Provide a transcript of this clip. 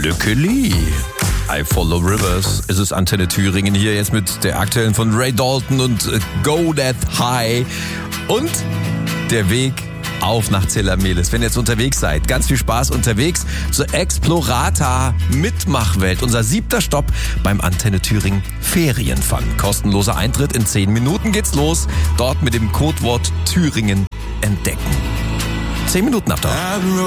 Lückeli. I Follow Rivers. Es ist Antenne Thüringen hier jetzt mit der aktuellen von Ray Dalton und Go That High. Und der Weg auf nach Zellamelis. Wenn ihr jetzt unterwegs seid, ganz viel Spaß unterwegs zur Explorata Mitmachwelt. Unser 7. Stopp beim Antenne Thüringen Ferienfun. Kostenloser Eintritt, in 10 Minuten geht's los. Dort mit dem Codewort Thüringen entdecken. 10 Minuten ab da.